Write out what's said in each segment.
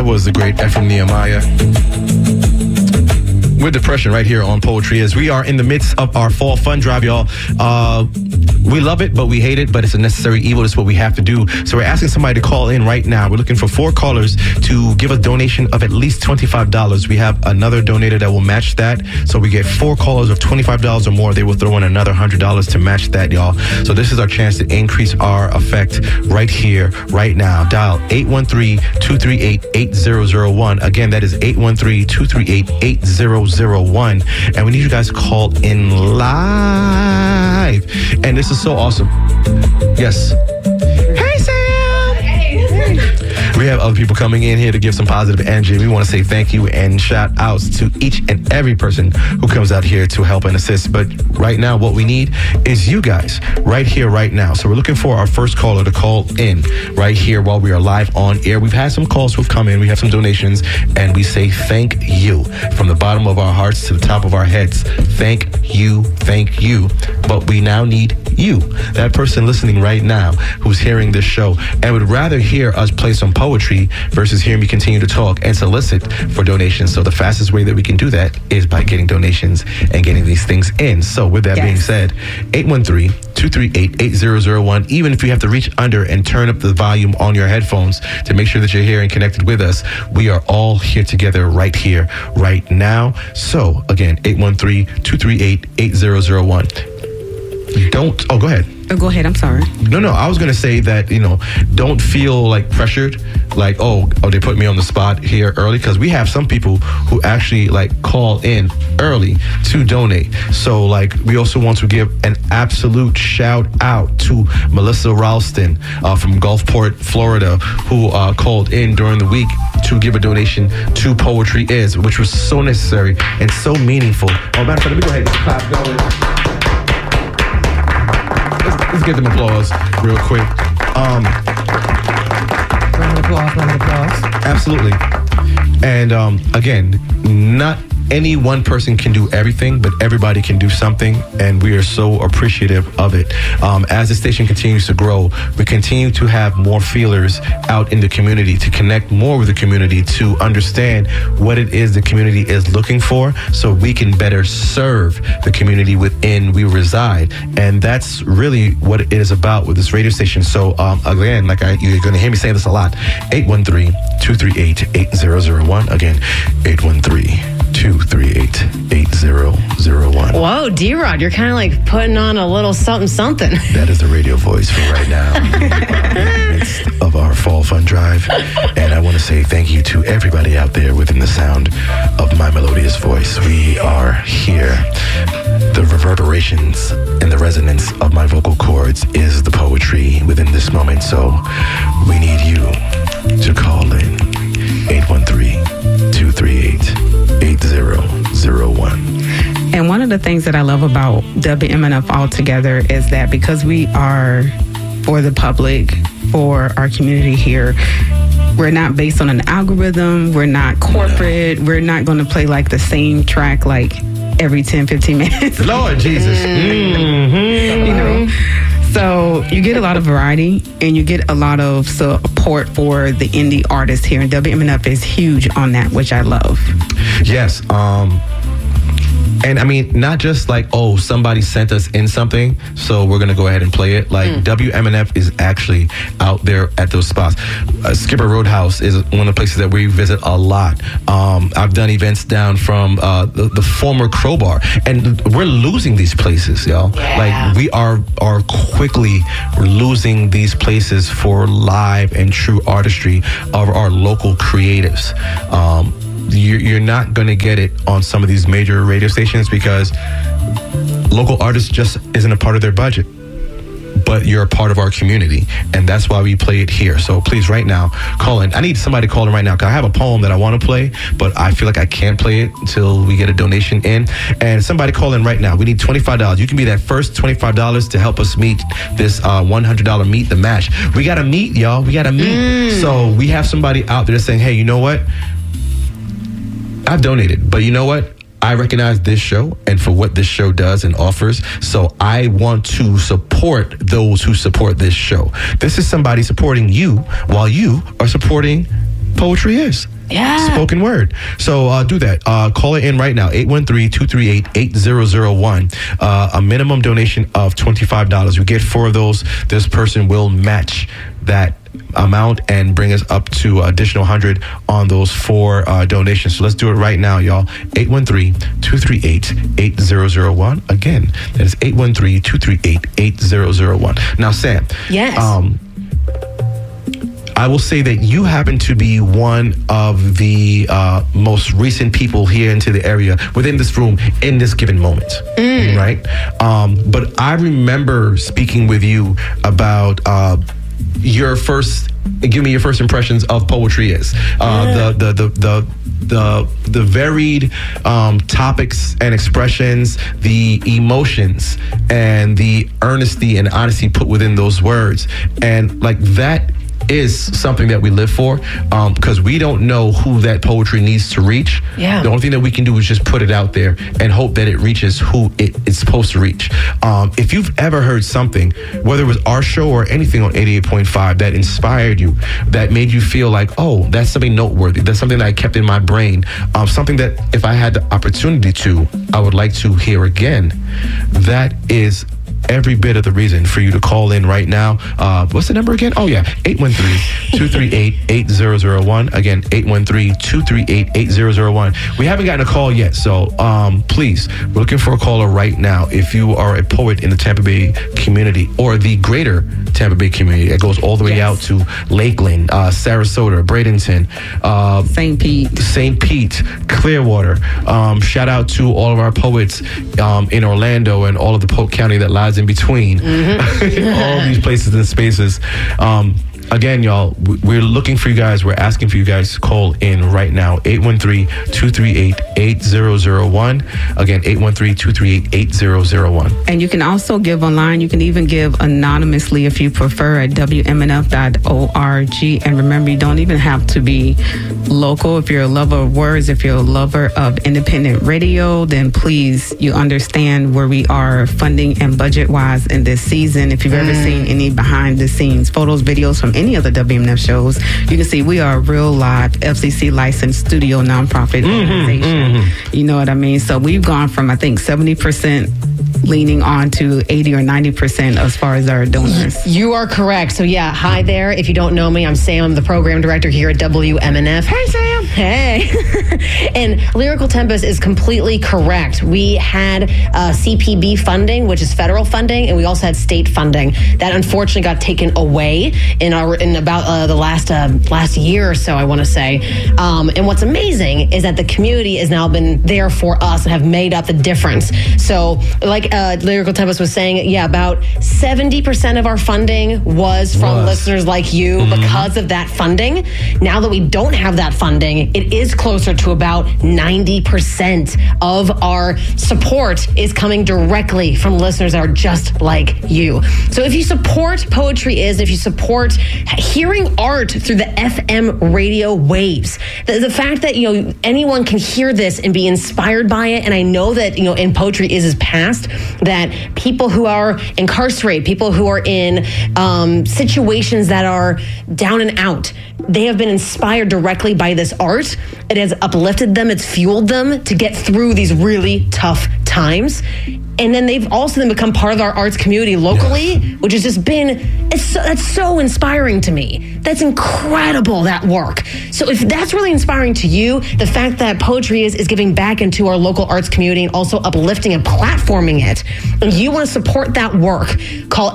That was the great Ephraim Nehemiah. With Depression right here on Poetry Is. We are in the midst of our fall fund drive, y'all. We love it, but we hate it, but it's a necessary evil. It's what we have to do. So we're asking somebody to call in right now. We're looking for 4 callers to give a donation of at least $25. We have another donator that will match that. So we get 4 callers of $25 or more. They will throw in another $100 to match that, y'all. So this is our chance to increase our effect right here, right now. Dial 813-238-8001. Again, that is 813-238-8001. And we need you guys to call in live. And this is so awesome. Yes. Hey, Sam. Hey. We have other people coming in here to give some positive energy. We want to say thank you and shout outs to each and every person who comes out here to help and assist. But right now, what we need is you guys right here, right now. So we're looking for our first caller to call in right here while we are live on air. We've had some calls who've come in. We have some donations, and we say thank you from the bottom of our hearts to the top of our heads. Thank you, thank you. But we now need you, that person listening right now who's hearing this show and would rather hear us play some poetry versus hear me continue to talk and solicit for donations. So the fastest way that we can do that is by getting donations and getting these things in. So with that being said, 813-238-8001. Even if you have to reach under and turn up the volume on your headphones to make sure that you're here and connected with us, we are all here together right here, right now. So again, 813-238-8001. Go ahead. Oh, go ahead. I'm sorry. No. I was going to say that, don't feel like pressured, like, oh, they put me on the spot here early, because we have some people who actually call in early to donate. So we also want to give an absolute shout out to Melissa Ralston from Gulfport, Florida, who called in during the week to give a donation to Poetry Is, which was so necessary and so meaningful. Oh, matter of fact, let me go ahead and clap going. Let's get them applause real quick. Round of applause. Absolutely. And again, not any one person can do everything, but everybody can do something, and we are so appreciative of it. As the station continues to grow, we continue to have more feelers out in the community to connect more with the community, to understand what it is the community is looking for, so we can better serve the community within we reside. And that's really what it is about with this radio station. So again, you're going to hear me say this a lot, 813-238-8001. Again, 813-238-8001. Whoa, D-Rod, you're kind of putting on a little something. That is the radio voice for right now. In the midst of our fall fun drive. And I want to say thank you to everybody out there within the sound of my melodious voice. We are here. The reverberations and the resonance of my vocal cords is the poetry within this moment. So we need you to call in 813-238-8001. And one of the things that I love about WMNF altogether is that because we are for the public, for our community here, we're not based on an algorithm. We're not corporate. We're not going to play the same track every 10, 15 minutes. Lord Jesus. Mm-hmm. So you get a lot of variety and you get a lot of support for the indie artists here. And WMNF is huge on that, which I love. Yes. And I mean, not just somebody sent us in something, so we're going to go ahead and play it. WMNF is actually out there at those spots. Skipper Roadhouse is one of the places that we visit a lot. I've done events down from the former Crowbar, and we're losing these places, y'all. Yeah. We are quickly losing these places for live and true artistry of our local creatives. You're not going to get it on some of these major radio stations because local artists just isn't a part of their budget. But you're a part of our community, and that's why we play it here. So please, right now, call in. I need somebody to call in right now because I have a poem that I want to play, but I feel like I can't play it until we get a donation in. And somebody call in right now. We need $25. You can be that first $25 to help us meet this $100 Meet the Match. We got to meet, y'all. We got to meet. So we have somebody out there saying, hey, you know what? I've donated, but you know what? I recognize this show and for what this show does and offers, so I want to support those who support this show. This is somebody supporting you while you are supporting poetry is. Yeah. Spoken word. So do that. Call it in right now, 813-238-8001. A minimum donation of $25. You get 4 of those. This person will match that amount and bring us up to additional 100 on those 4 donations. So let's do it right now, y'all. 813-238-8001. Again, that is 813-238-8001. Now, Sam. Yes. I will say that you happen to be one of the most recent people here into the area within this room in this given moment, right? But I remember speaking with you about your first. Give me your first impressions of Poetry Is. The varied topics and expressions, the emotions, and the earnesty and honesty put within those words, and like that is something that we live for, because we don't know who that poetry needs to reach. Yeah. The only thing that we can do is just put it out there and hope that it reaches who it's supposed to reach. If you've ever heard something, whether it was our show or anything on 88.5 that inspired you, that made you feel like, oh, that's something noteworthy, that's something that I kept in my brain, something that if I had the opportunity to, I would like to hear again, that is every bit of the reason for you to call in right now. What's the number again? Oh, yeah. 813-238-8001. Again, 813-238-8001. We haven't gotten a call yet, so please, we're looking for a caller right now. If you are a poet in the Tampa Bay community or the greater Tampa Bay community, it goes all the way out to Lakeland, Sarasota, Bradenton, St. Pete, Clearwater. Shout out to all of our poets in Orlando and all of the Polk County that lies in between. All these places and spaces. Again, y'all, we're looking for you guys. We're asking for you guys to call in right now. 813-238-8001. Again, 813-238-8001. And you can also give online. You can even give anonymously if you prefer at WMNF.org. And remember, you don't even have to be local. If you're a lover of words, if you're a lover of independent radio, then please, you understand where we are funding and budget-wise in this season. If you've ever seen any behind-the-scenes photos, videos from any of the WMNF shows, you can see we are a real live FCC licensed studio nonprofit organization. You know what I mean? So we've gone from, I think, 70% leaning on to 80 or 90% as far as our donors. You are correct. So yeah, hi there. If you don't know me, I'm Sam. I'm the program director here at WMNF. Hey, Sam. Hey. And Lyrical Tempest is completely correct. We had CPB funding, which is federal funding, and we also had state funding that unfortunately got taken away in about the last year or so, I want to say. And what's amazing is that the community has now been there for us and have made up the difference. So like Lyrical Tempest was saying, yeah, about 70% of our funding was from listeners like you because of that funding. Now that we don't have that funding, it is closer to about 90% of our support is coming directly from listeners that are just like you. So if you support Poetry Is, if you support hearing art through the FM radio waves, the fact that, you know, anyone can hear this and be inspired by it. And I know that, you know, in Poetry Is past, that people who are incarcerated, people who are in situations that are down and out, they have been inspired directly by this art. It has uplifted them. It's fueled them to get through these really tough times. And then they've also then become part of our arts community locally, which has just been, that's so inspiring to me. That's incredible, that work. So if that's really inspiring to you, the fact that Poetry Is giving back into our local arts community and also uplifting and platforming it, and you want to support that work, call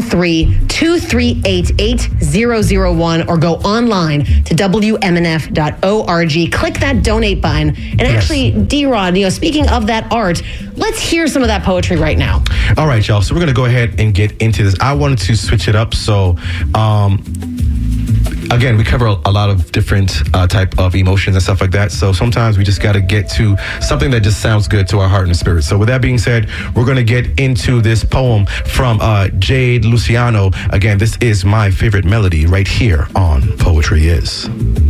813-238-8001 or go online to WMNF.org. Click that donate button. And actually, D-Rod, you know, speaking of that art, let's hear some of that poetry right now. All right, y'all. So we're going to go ahead and get into this. I wanted to switch it up. So, again, we cover a lot of different type of emotions and stuff like that. So sometimes we just got to get to something that just sounds good to our heart and spirit. So with that being said, we're going to get into this poem from Jade Luciano. Again, this is my favorite melody right here on Poetry Is.